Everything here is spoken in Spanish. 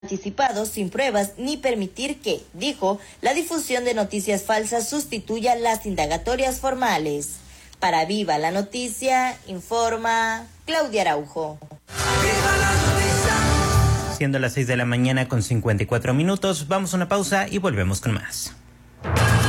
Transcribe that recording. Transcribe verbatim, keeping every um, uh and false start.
anticipados sin pruebas ni permitir que, dijo, la difusión de noticias falsas sustituya las indagatorias formales. Para Viva la Noticia, informa Claudia Araujo. Siendo las seis de la mañana con cincuenta y cuatro minutos, vamos a una pausa y volvemos con más.